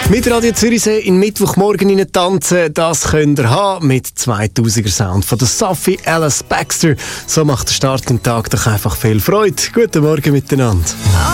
Mit Radio Zürichsee in Mittwochmorgen rein tanzen, das könnt ihr haben mit 2000er Sound von der Sophie Alice Baxter. So macht der Start im Tag doch einfach viel Freude. Guten Morgen miteinander.